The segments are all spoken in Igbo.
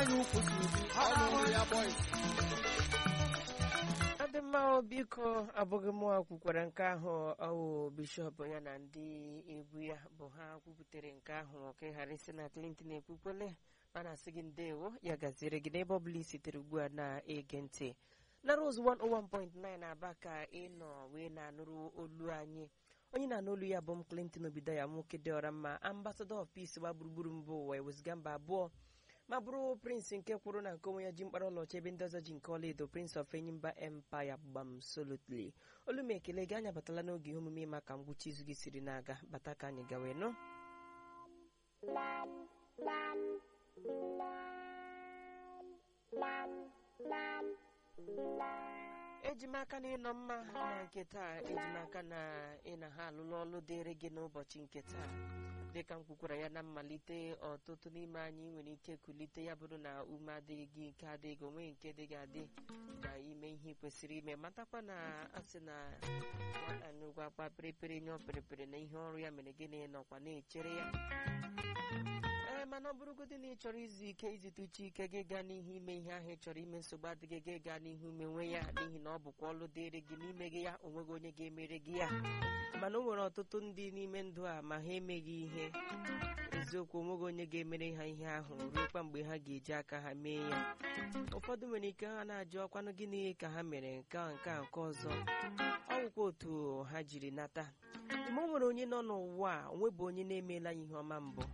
Adịmma biko abụghị mụ kwukwara nke ahụ ọwụ bishọp ya na ndị egwu ya bụ ha kwuputere nke ahụ ka ghara isi na Clinton ekwukwele mana asị gị ndewo ya gaziere gị n'ebe ọbụla isitere ugbu a na-ege ntị na Rose 101.9 na-aba ka ịnọ wee na-anụrụ olu anyị. Onye na-anụ olu ya bụ m Clinton Obidaya nwoke dị ọra mma, ambassador of peace gba gburugburu mba ụwa ewezụga mba abụọ ma bụrụ prince nke kwuru na nke onwe ya ji mkpara ọlaọcha ebe ndị ọzọ ji nke ọlaedo, prince of Enyimba empire gbam solutly. Olu m ekele gị, anyị abatala n'oge ihe omume maka ngwụcha izu gị siri na-aga. Bata ka anyị gawe nụ. Ejimaka na ịnọ mma na nke taa, ejimaka na ị na ha alụlụ ọlụ dịrị gị n'ụbọchị nke taa. Dịka m kwukwara ya na mmalite, ọtụtụ n'ime anyị nwere ike kulite ya bụrụ na ume adịghị gị, ike adịghị gị, onwe nke dịghị adị ga ime ihe kwesịrị ime. Matakwa na asị na nwata akpa perepere nye perepere na ihe ọrụ ya mere gịnị nọkwa na-echere ya. Mana ọ bụrụgodị na ị chọrọ izu ike, izituchi ike gị gaa n'ihu ime ihe ahụ ị chọrọ ime, nsogbu adịghị gị gaa n'ihu menwe ya, n'ihi na ọ bụkwa ọlụ dịrị gị n'ime gị ya, onweghị onye ga-emere gị ya. Mana o nwere ọtụtụ ndị n'ime ndụ a ma ha emeghị ihe, eziokwu onweghị onye ga-emere ha ihe ahụ ruokwa mgbe ha ga-eji aka ha mee ya. Ụfọdụ nwere ike ha na-ajụ ọkwanụ gịnị ka ha mere nke ọzọ, ọ bụkwa otu ha jiri nata. Ma o nwere onye nọ n'ụwa a onwebụ onye na-emeela ya ihe ọma mbụ.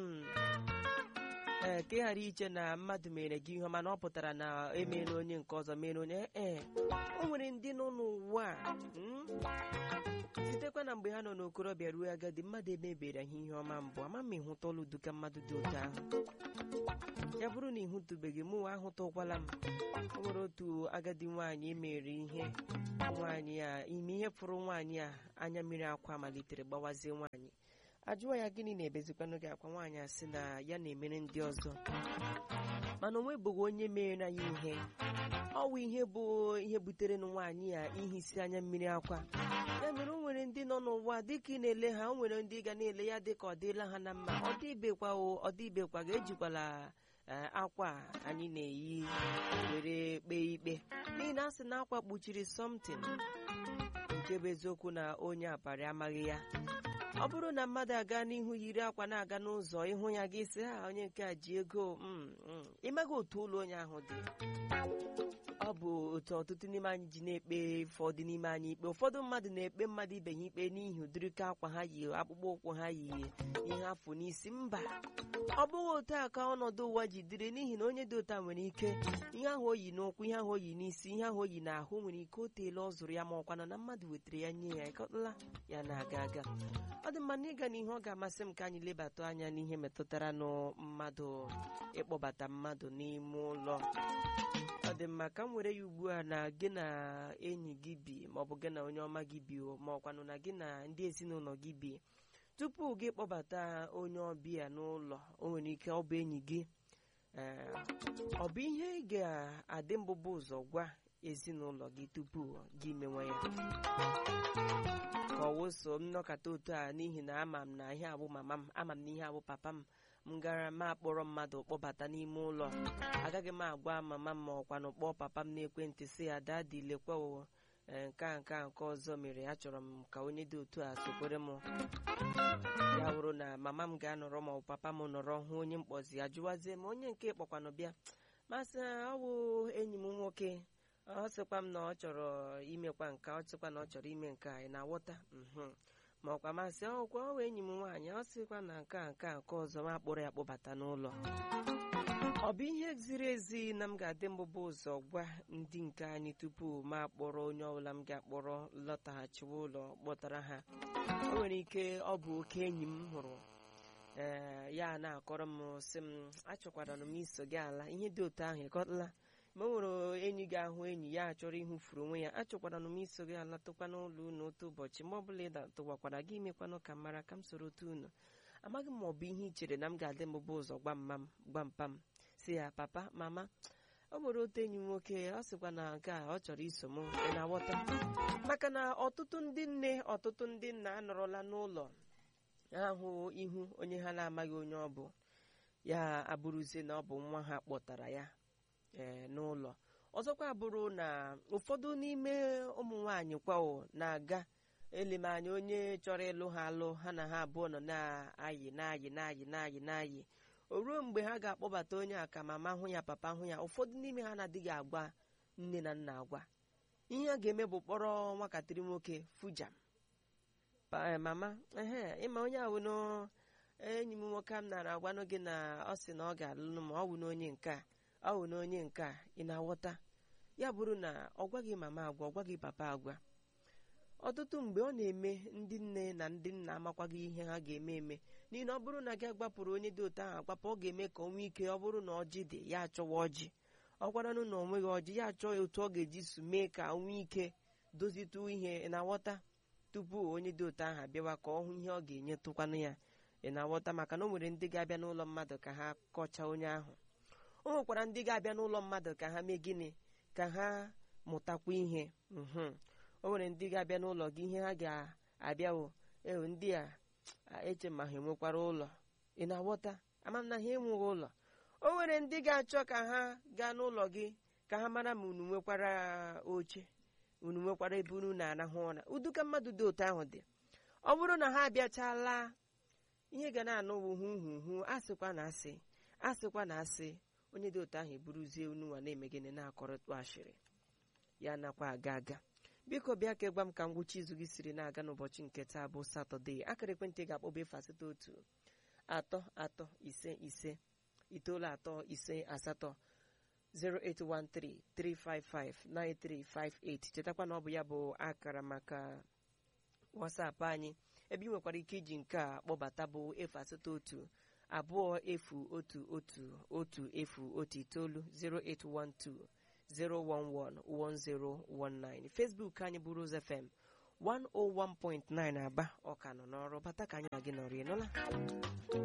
Ka ị ghara iche na mmadụ mere gị ihe ọma na ọ pụtara na emeela onye nke ọzọ mere onye o nwere ndị nọ n'ụwa sitekwa na mgbe ha nọ n'okorobịa ruo agadi, mmadụ emebere ha ihe ọma mbụ. Ama m ịhụta ọlụ duka mmadụ dị otu ahụ. Ya bụrụ na ịhụtụbeghị, mụnwa ahụtụkwala m. O nwere otu agadi nwaanyị emere ihe, nwaanyị a ime ihe fụrụ nwaanyị a anya mmiri akwa malitere gbawazie nwaanyị. Ajụọ ya gịnị na-ebezikwanụ gị akwa, nwaanyị asị na ya na-emere ndị ọzọ, mana onwe bụghị onye mere ya ihe. Ọwụ ihe bụ ihe butere na nwaanyị ya ihe isi anya mmiri akwa. Ya mere o nwere ndị nọ n'ụwa dịka ị na-ele ha, o nwere ndị ga na-ele ya dịka ọ dịla ha na mma. Ọ dịbekwa ga-ejikwala akwa anyị na-eyi were kpee ikpe, n'ihi na asị na akwa kpuchiri something, nke bụ eziokwu na onye aparị amaghị ya. Ọ bụrụ na mmadụ aga n'ihu yiri akwa na-aga n'ụzọ, ịhụ ya gị sị ha onye nke a ji ego, ịmaghị otu ụlọ onye ahụ dị. Ọ bụ otu ọtụtụ n'ime anyị ji na-ekpe ụfọdụ n'ime anyị ikpe. Ụfọdụ mmadụ na-ekpe mmadụ ibe ha ikpe n'ihi ụdịrị ka akwa ha yi, akpụkpọ ụkwụ ha yi, ihe afọ n'isi. Mba, ọ bụghị otu a ka ọnọdụ ụwa ji dịrị, n'ihi na onye dị otu a nwere ike ihe ahụ o yi n'ụkwụ, ihe ahụ o yi n'isi, ihe ahụ o yi n'ahụ nwere ike o teela ọ zụrụ ya, ma ọkwana na mmadụ wetara ya nye ya, ịkọtala ya na-aga aga. Ọ dị mma na ịga n'ihe ọ ga-amasị m ka anyị lebata anya n'ihe metụtara na mmadụ ịkpọbata mmadụ n'ime ụlọ. Ọ dị mma ka m were ya ugbu a na gị na enyi gị bi, maọbụ gị na onye ọma gị bi, ma ọkwanụ na gị na ndị ezinụlọ gị bi. Tupu gị kpọbata onye ọbịa n'ụlọ, o nwere ike ọ bụ enyi gị, ọ bụ ihe ị ga-adị mbụbụ ụzọ gwa ezinụlọ gị tupu gị mewe ya, ka ọ wụso m nọkọta otu a, n'ihi na ama m na ihe abụ mama m, ama m na ihe abụ papa m. M gara ma akpọrọ mmadụ kpọbata n'ime ụlọ, agaghị m agwa mama m ma ọkwanụ kpọọ papa m n'ekwentị sị ya dadi lekwa nke ọzọ mere, achọrọ m ka onye dị otu a sokwere m. Ya bụrụ na mama m ga-anọrọ ma ọ bụ papa m nọrọ, hụ onye mkpọzi ajụwazie m onye nke kpọkwanụ bịa, masị ọ bụ enyi m nwoke, ọ sịkwa m na ọ chọrọ imekwa nke, ọ sịkwa na ọ chọrọ ime nke a, ị na-aghọta. Ma ọkwa masị ọkwa ọ enyi m nwaanyị, ọ sịkwa na nke ọzọ ma akpọrọ ya kpọbata n'ụlọ. Ọ bụ ihe ziri ezi na m ga-adị mbụbụ ụzọ gwa ndị nke anyị tupu ma akpọrọ onye ọbụla m ga-akpọrọ lọtaghachiwa ụlọ kpọtara ha. O nwere ike ọ bụ oke enyi m hụrụ ya na-akọrọ m sị m achọkwara m iso gị ala, ihe dị otu ahụ, ịkọtala. Ma o nwere enyi ga-ahụ enyi ya achọrọ ihufuru onwe ya, achọkwara m iso gị ala tụkwa n'ụlọ unu otu ụbọchị, ma ọ bụla ị tụwakwara gị imekwanụ ka mara ka m soro otu unu. Amaghị m ma ọ bụ ihe i chere na m ga-adị mbụbụ ụzọ gwa mpa m si ya papa mama, o nwere otu enyi m nwoke, ọ sịkwa na nke a ọ chọrọ iso m, ị na-aghọta. Maka na ọtụtụ ndị nne, ọtụtụ ndị nna anọrọla n'ụlọ ahụ ihu onye ha na-amaghị onye ọ bụ. ya abụrụzie na ọ bụ nwa ha kpọtara ya n'ụlọ. Ọzọkwa bụrụ na ụfọdụ n'ime ụmụ nwaanyị kwao na-aga elemanya onye chọrọ ịlụ ha alụ, ha na ha abụọ nọ na-ayị o ruo mgbe ha ga-akpọbata onye a ka mama hụ ya, papa hụ ya, ụfọdụ n'ime ha na-adịghị agwa nne na nna agwa. Ihe a ga-eme bụ kpọrọ nwakatịrị nwoke fujam, mama ịma onye ahụ enyi m nwoke m nara agwanụ gị na ọ sị na ọ ga-alụlụ m, ọ wụ na onye nke a, ọ wụ na onye nke a, ị na-aghọta? Ya bụrụ na ọ gwaghị mama agwa, ọ gwaghị papa agwa. Ọtụtụ mgbe ọ na-eme ndị nne na ndị nna amakwaghị ihe ha ga-eme n'ihi na ọ bụrụ na gị agbapụrụ onye dị otu ahụ agbapụ, ọ ga-eme ka ọ nwee ike. Ọ bụrụ na ọjị dị, ya achọwa ọjị. Ọ gwaranụ na ọ nweghị ọjị, ya achọ otu ọ ga-eji su mee ka o nwee ike dozitu ihe, ị na-aghọta, tupu onye dị otu ahụ abịawa ka ọ hụ ihe ọ ga-enyetụkwanụ ya, ị na-aghọta. Maka na o nwere ndị ga-abịa n'ụlọ mmadụ ka ha kọchaa onye ahụ. O nwekwara ndị ga-abịa n'ụlọ mmadụ ka ha mee gịnị, ka ha mụtakwa ihe. O nwere ndị ga-abịa n'ụlọ gị, ihe ha ga-abịawo ndị a eche ma ha enwekwara ụlọ, ị na-aghọta, ama na ha enweghị ụlọ. O nwere ndị ga-achọ ka ha gaa n'ụlọ gị ka ha mara ma unu nwekwara oche, unu nwekwara ebe unu na-arahụ ụra. Uduka mmadụ dị otu ahụ dị. Ọ bụrụ na ha abịachala, ihe ga na-anụwu hu asịkwa na asị, onye dị otu ahụ eburuzie ununwa na-eme gịnị, na-akọrọtụ ashịrị ya, nakwa aga. Biko bịa ka gwa m ka ngwụcha izu gị siri na-aga n'ụbọchị nke taa bụ Satọde. Akara ekwentị ga-akpọba efu asatọ 1-335-9358 08133559358. Chetakwa na ọ bụ ya bụ akara maka WhatsApp anyị, ebe ị nwekwara ike iji nke a kpọbata bụ efu asatọ 1-201-101 08120111019. Facebook anyị bụ Rose FM 101.9 Aba, ọ ka nọ n'ọrụ. Bata ka anyị na gị nọrọ, ịnụla.